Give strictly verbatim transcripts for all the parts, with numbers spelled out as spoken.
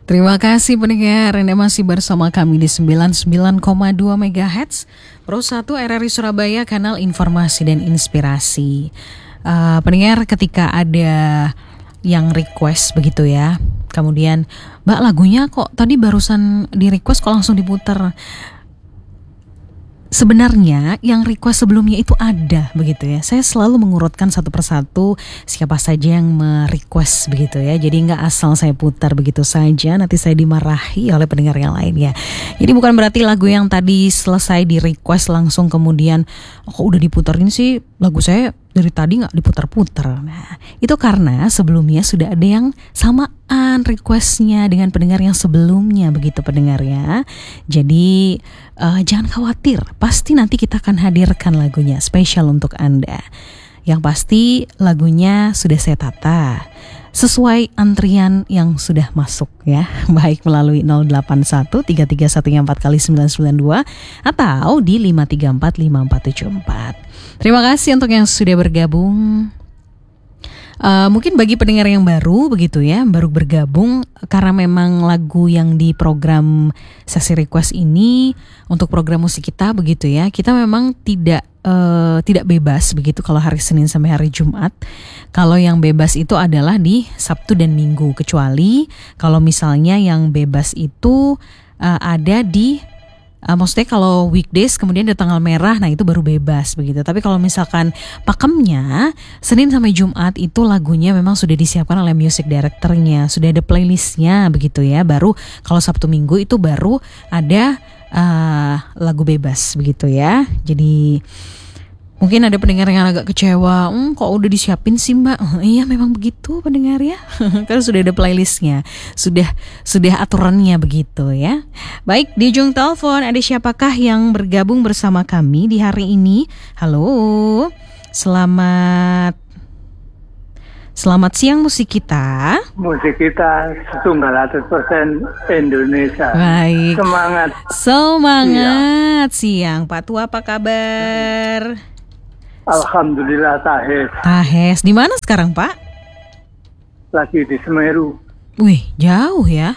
Terima kasih pendengar, Anda masih bersama kami di sembilan puluh sembilan koma dua megahertz Pro satu R R I Surabaya, kanal informasi dan inspirasi. uh, Pendengar, ketika ada yang request begitu ya, kemudian Mbak, lagunya kok tadi barusan di request kok langsung diputar. Sebenarnya yang request sebelumnya itu ada begitu ya. Saya selalu mengurutkan satu persatu siapa saja yang merequest begitu ya. Jadi nggak asal saya putar begitu saja, nanti saya dimarahi oleh pendengar yang lainnya. Jadi bukan berarti lagu yang tadi selesai di request langsung kemudian oh, kok udah diputarin sih lagu saya dari tadi nggak diputar-putar. Nah, itu karena sebelumnya sudah ada yang samaan requestnya dengan pendengar yang sebelumnya begitu pendengar ya. Jadi uh, jangan khawatir, pasti nanti kita akan hadirkan lagunya spesial untuk Anda. Yang pasti lagunya sudah saya tata sesuai antrian yang sudah masuk ya, baik melalui nol delapan satu tiga tiga satu empat kali sembilan sembilan dua atau di lima tiga empat lima empat tujuh empat. Terima kasih untuk yang sudah bergabung. Uh, mungkin bagi pendengar yang baru begitu ya, baru bergabung karena memang lagu yang di program sesi request ini untuk program musik kita begitu ya, kita memang tidak uh, tidak bebas begitu kalau hari Senin sampai hari Jumat. Kalau yang bebas itu adalah di Sabtu dan Minggu, kecuali kalau misalnya yang bebas itu uh, ada di Uh, maksudnya kalau weekdays kemudian ada tanggal merah, nah itu baru bebas begitu. Tapi kalau misalkan pakemnya Senin sampai Jumat itu lagunya memang sudah disiapkan oleh music directornya, sudah ada playlistnya begitu ya. Baru kalau Sabtu Minggu itu baru ada uh, lagu bebas begitu ya. Jadi mungkin ada pendengar yang agak kecewa, hmm, kok udah disiapin sih Mbak? Oh, iya memang begitu pendengar ya, karena sudah ada playlistnya, sudah sudah aturannya begitu ya. Baik, di ujung telepon ada siapakah yang bergabung bersama kami di hari ini? Halo, selamat selamat siang musik kita. Musik kita setunggal ratus persen Indonesia. Baik. Semangat. Semangat siang. Pak Tua, apa kabar? Alhamdulillah Tahes. Tahes, di mana sekarang Pak? Lagi di Semeru. Wih, jauh ya.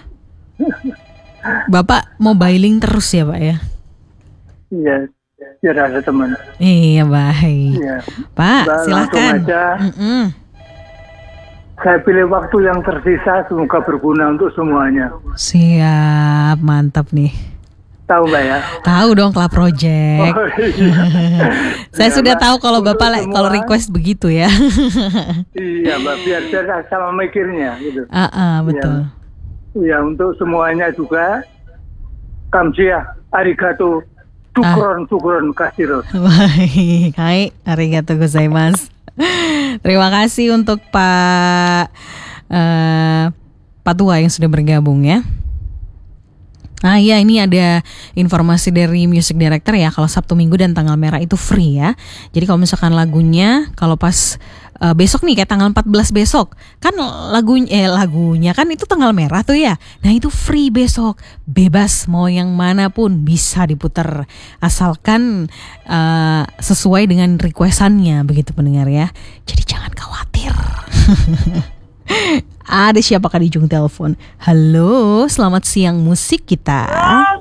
Bapak mobiling terus ya Pak ya? Iya, biar ada teman. Iya baik. Iya. Pak, Mbak, silakan. langsung aja. Mm-mm. Saya pilih waktu yang tersisa, semoga berguna untuk semuanya. Siap, mantap nih. Tahu Mbak ya? Tahu dong, Club Project. Oh, iya. Saya Ya, sudah Mbak, tahu kalau untuk Bapak le- semua- kalau request begitu ya. Iya Mbak, biar biar sama mikirnya gitu. Ah, ah, betul. Iya, untuk semuanya juga. Kamsia, arigato, syukron, syukron, kasiro. Baik, hai, arigatou gozaimasu. Terima kasih untuk Pak uh, Pak Tua yang sudah bergabung ya. Nah ya, ini ada informasi dari music director ya, kalau Sabtu Minggu dan tanggal merah itu free ya. Jadi kalau misalkan lagunya kalau pas uh, besok nih kayak tanggal empat belas besok, kan lagunya eh lagunya kan itu tanggal merah tuh ya. Nah itu free besok, bebas mau yang mana pun bisa diputar asalkan uh, sesuai dengan requestannya begitu pendengar ya. Jadi jangan khawatir. Ada siapakah di ujung telepon? Halo, selamat siang musik kita.